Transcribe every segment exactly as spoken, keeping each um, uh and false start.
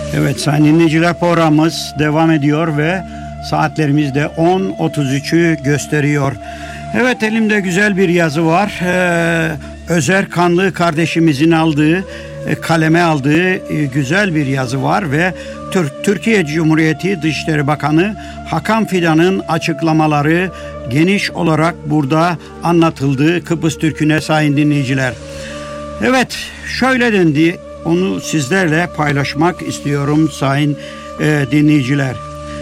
Evet sayın dinleyiciler, programımız devam ediyor ve saatlerimiz de on otuz üçü gösteriyor. Evet, elimde güzel bir yazı var. Ee, Özer Kanlı kardeşimizin aldığı, e, kaleme aldığı e, güzel bir yazı var ve Tür- Türkiye Cumhuriyeti Dışişleri Bakanı Hakan Fidan'ın açıklamaları geniş olarak burada anlatıldı Kıbrıs Türk'üne sayın dinleyiciler. Evet, şöyle dendi, onu sizlerle paylaşmak istiyorum sayın e, dinleyiciler.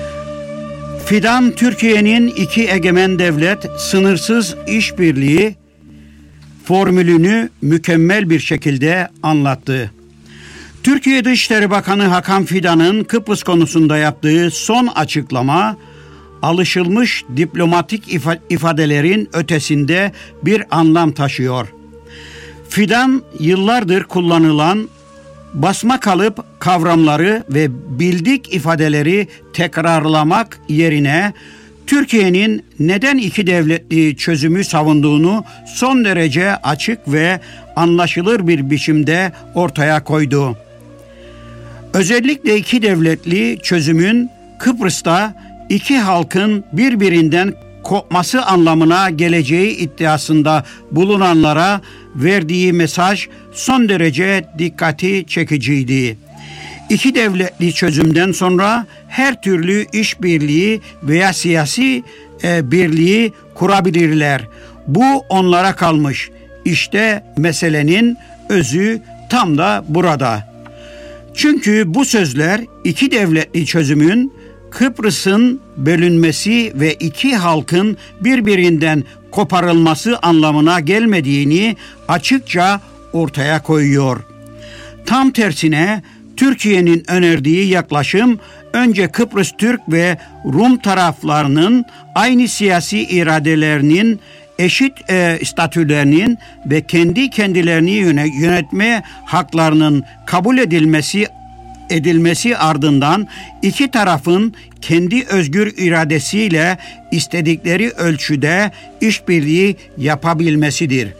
Fidan, Türkiye'nin iki egemen devlet sınırsız işbirliği formülünü mükemmel bir şekilde anlattı. Türkiye Dışişleri Bakanı Hakan Fidan'ın Kıbrıs konusunda yaptığı son açıklama, alışılmış diplomatik ifadelerin ötesinde bir anlam taşıyor. Fidan, yıllardır kullanılan basma kalıp kavramları ve bildik ifadeleri tekrarlamak yerine Türkiye'nin neden iki devletli çözümü savunduğunu son derece açık ve anlaşılır bir biçimde ortaya koydu. Özellikle iki devletli çözümün Kıbrıs'ta iki halkın birbirinden kopması anlamına geleceği iddiasında bulunanlara verdiği mesaj son derece dikkati çekiciydi. İki devletli çözümden sonra her türlü işbirliği veya siyasi e, birliği kurabilirler. Bu onlara kalmış. İşte meselenin özü tam da burada. Çünkü bu sözler iki devletli çözümün Kıbrıs'ın bölünmesi ve iki halkın birbirinden koparılması anlamına gelmediğini açıkça ortaya koyuyor. Tam tersine Türkiye'nin önerdiği yaklaşım, önce Kıbrıs Türk ve Rum taraflarının aynı siyasi iradelerinin, eşit e, statülerinin ve kendi kendilerini yönetme haklarının kabul edilmesi edilmesi ardından iki tarafın kendi özgür iradesiyle istedikleri ölçüde işbirliği yapabilmesidir.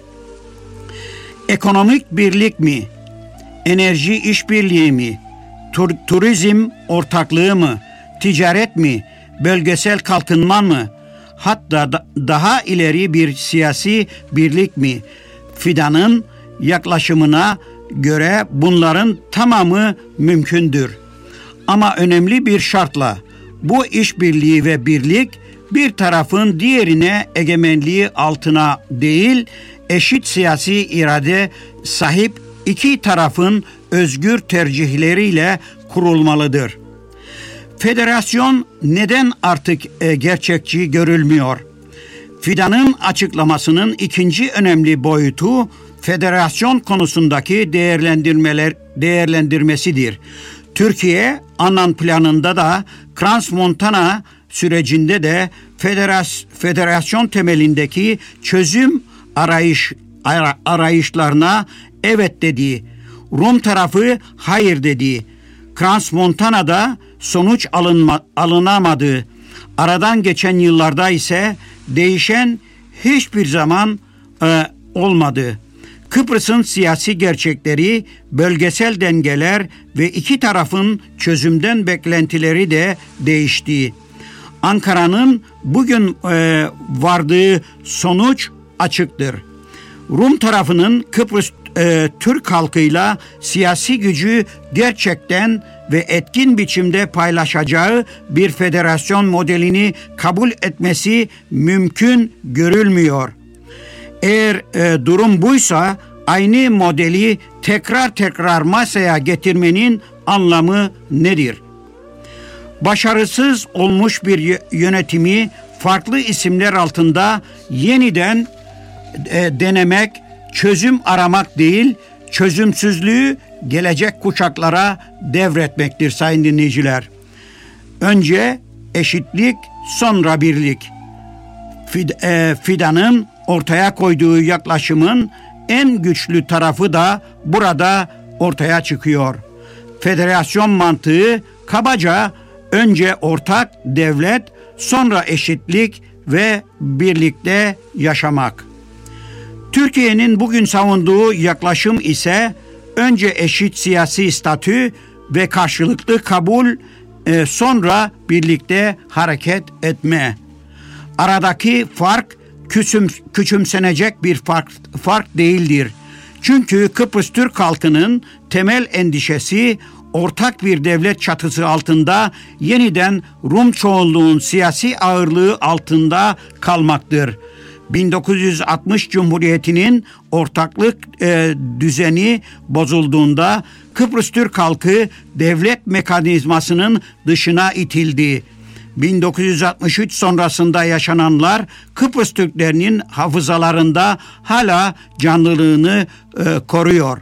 Ekonomik birlik mi? Enerji işbirliği mi? Tur- turizm ortaklığı mı? Ticaret mi? Bölgesel kalkınma mı? Hatta da- daha ileri bir siyasi birlik mi? Fidan'ın yaklaşımına göre bunların tamamı mümkündür. Ama önemli bir şartla, bu işbirliği ve birlik bir tarafın diğerine egemenliği altına değil, eşit siyasi irade sahip iki tarafın özgür tercihleriyle kurulmalıdır. Federasyon neden artık e, gerçekçi görülmüyor? Fidan'ın açıklamasının ikinci önemli boyutu federasyon konusundaki değerlendirmeler değerlendirmesidir. Türkiye, Annan planında da Crans-Montana sürecinde de federas, federasyon temelindeki çözüm arayış arayışlarına evet dedi. Rum tarafı hayır dedi. Crans-Montana'da sonuç alınma, alınamadı. Aradan geçen yıllarda ise değişen hiçbir zaman e, olmadı. Kıbrıs'ın siyasi gerçekleri, bölgesel dengeler ve iki tarafın çözümden beklentileri de değişti. Ankara'nın bugün e, vardığı sonuç açıktır. Rum tarafının Kıbrıs e, Türk halkıyla siyasi gücü gerçekten ve etkin biçimde paylaşacağı bir federasyon modelini kabul etmesi mümkün görülmüyor. Eğer e, durum buysa aynı modeli tekrar tekrar masaya getirmenin anlamı nedir? Başarısız olmuş bir yönetimi farklı isimler altında yeniden e, denemek, çözüm aramak değil, çözümsüzlüğü gelecek kuşaklara devretmektir sayın dinleyiciler. Önce eşitlik, sonra birlik. Fid, e, Fidan'ın ortaya koyduğu yaklaşımın en güçlü tarafı da burada ortaya çıkıyor. Federasyon mantığı kabaca önce ortak devlet, sonra eşitlik ve birlikte yaşamak. Türkiye'nin bugün savunduğu yaklaşım ise önce eşit siyasi statü, ve karşılıklı kabul, e, sonra birlikte hareket etme. Aradaki fark küçüm, küçümsenecek bir fark, fark değildir. Çünkü Kıbrıs Türk halkının temel endişesi ortak bir devlet çatısı altında yeniden Rum çoğunluğun siyasi ağırlığı altında kalmaktır. bin dokuz yüz altmış Cumhuriyeti'nin ortaklık e, düzeni bozulduğunda Kıbrıs Türk halkı devlet mekanizmasının dışına itildi. bin dokuz yüz altmış üç sonrasında yaşananlar Kıbrıs Türklerinin hafızalarında hala canlılığını e, koruyor.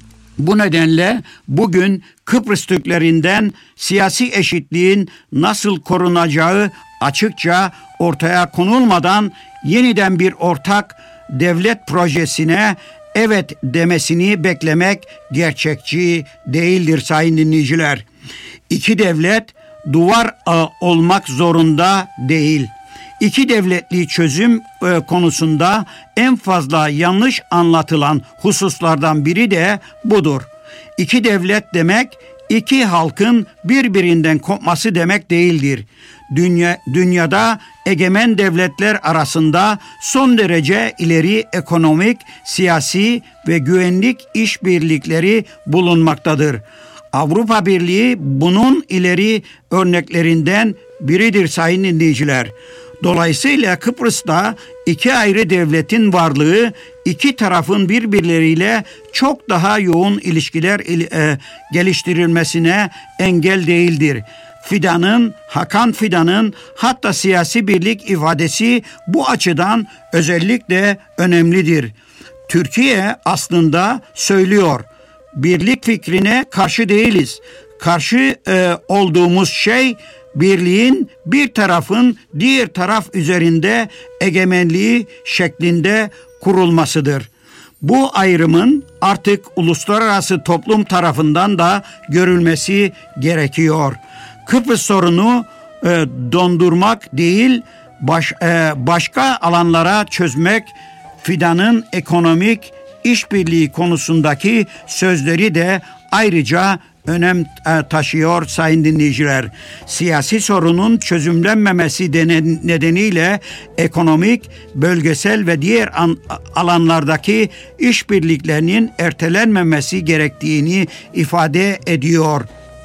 Bu nedenle bugün Kıbrıs Türklerinden siyasi eşitliğin nasıl korunacağı açıkça ortaya konulmadan yeniden bir ortak devlet projesine evet demesini beklemek gerçekçi değildir sayın dinleyiciler. İki devlet duvar olmak zorunda değil. İki devletli çözüm e, konusunda en fazla yanlış anlatılan hususlardan biri de budur. İki devlet demek iki halkın birbirinden kopması demek değildir. Dünya, dünyada egemen devletler arasında son derece ileri ekonomik, siyasi ve güvenlik işbirlikleri bulunmaktadır. Avrupa Birliği bunun ileri örneklerinden biridir sayın dinleyiciler. Dolayısıyla Kıbrıs'ta iki ayrı devletin varlığı iki tarafın birbirleriyle çok daha yoğun ilişkiler e, geliştirilmesine engel değildir. Fidan'ın, Hakan Fidan'ın hatta siyasi birlik ifadesi bu açıdan özellikle önemlidir. Türkiye aslında söylüyor, birlik fikrine karşı değiliz. Karşı e, olduğumuz şey birliğin bir tarafın diğer taraf üzerinde egemenliği şeklinde kurulmasıdır. Bu ayrımın artık uluslararası toplum tarafından da görülmesi gerekiyor. Kıbrıs sorunu e, dondurmak değil, baş, e, başka alanlara çözmek. Fidan'ın ekonomik işbirliği konusundaki sözleri de ayrıca önem taşıyor sayın dinleyiciler. Siyasi sorunun çözümlenmemesi nedeniyle ekonomik, bölgesel ve diğer alanlardaki işbirliklerinin ertelenmemesi gerektiğini ifade ediyor.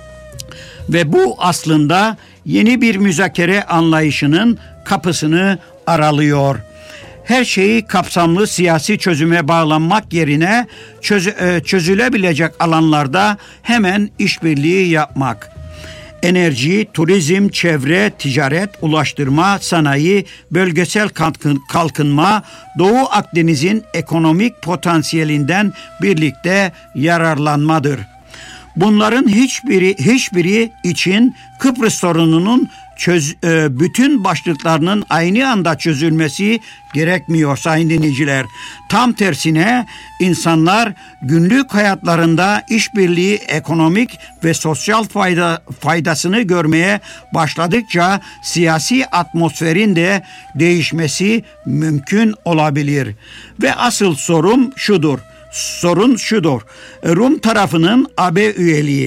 Ve bu aslında yeni bir müzakere anlayışının kapısını aralıyor. Her şeyi kapsamlı siyasi çözüme bağlanmak yerine çöz, çözülebilecek alanlarda hemen işbirliği yapmak. Enerji, turizm, çevre, ticaret, ulaştırma, sanayi, bölgesel kalkınma, Doğu Akdeniz'in ekonomik potansiyelinden birlikte yararlanmadır. Bunların hiçbiri hiçbiri için Kıbrıs sorununun çöz, e, bütün başlıklarının aynı anda çözülmesi gerekmiyor sayın dinleyiciler. Tam tersine insanlar günlük hayatlarında işbirliği ekonomik ve sosyal fayda, faydasını görmeye başladıkça siyasi atmosferin de değişmesi mümkün olabilir. Ve asıl sorun şudur. Sorun şudur. Rum tarafının A B üyeliği.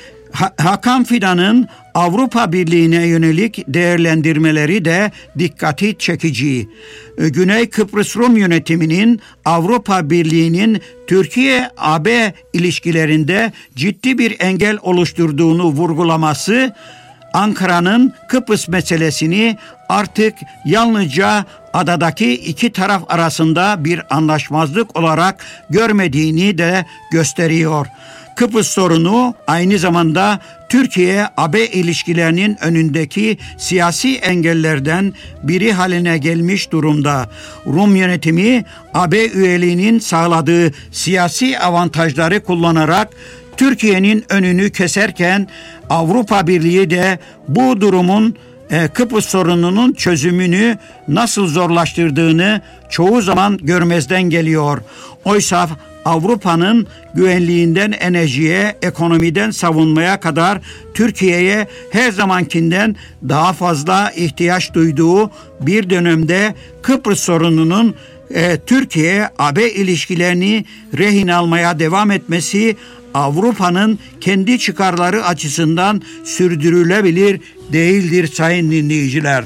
Hakan Fidan'ın Avrupa Birliği'ne yönelik değerlendirmeleri de dikkati çekici. Güney Kıbrıs Rum yönetiminin Avrupa Birliği'nin Türkiye-A B ilişkilerinde ciddi bir engel oluşturduğunu vurgulaması, Ankara'nın Kıbrıs meselesini artık yalnızca adadaki iki taraf arasında bir anlaşmazlık olarak görmediğini de gösteriyor. Kıbrıs sorunu aynı zamanda Türkiye-A B ilişkilerinin önündeki siyasi engellerden biri haline gelmiş durumda. Rum yönetimi A B üyeliğinin sağladığı siyasi avantajları kullanarak Türkiye'nin önünü keserken Avrupa Birliği de bu durumun e, Kıbrıs sorununun çözümünü nasıl zorlaştırdığını çoğu zaman görmezden geliyor. Oysa Avrupa'nın güvenliğinden enerjiye, ekonomiden savunmaya kadar Türkiye'ye her zamankinden daha fazla ihtiyaç duyduğu bir dönemde Kıbrıs sorununun e, Türkiye-A B ilişkilerini rehin almaya devam etmesi Avrupa'nın kendi çıkarları açısından sürdürülebilir değildir sayın dinleyiciler.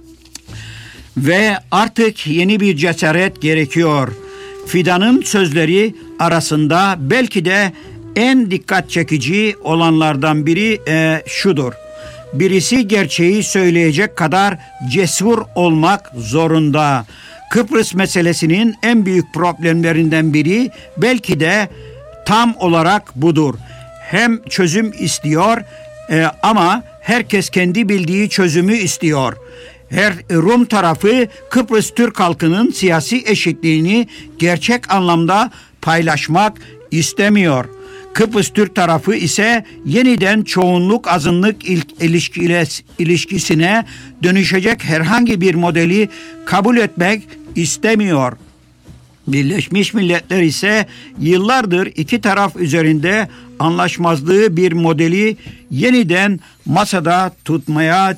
Ve artık yeni bir cesaret gerekiyor. Fidan'ın sözleri arasında belki de en dikkat çekici olanlardan biri e, şudur. Birisi gerçeği söyleyecek kadar cesur olmak zorunda. Kıbrıs meselesinin en büyük problemlerinden biri belki de tam olarak budur. Hem çözüm istiyor e, ama herkes kendi bildiği çözümü istiyor. Her Rum tarafı Kıbrıs Türk halkının siyasi eşitliğini gerçek anlamda paylaşmak istemiyor. Kıbrıs Türk tarafı ise yeniden çoğunluk azınlık ilişkisine dönüşecek herhangi bir modeli kabul etmek istemiyor. Birleşmiş Milletler ise yıllardır iki taraf üzerinde anlaşmazlığı bir modeli yeniden masada tutmaya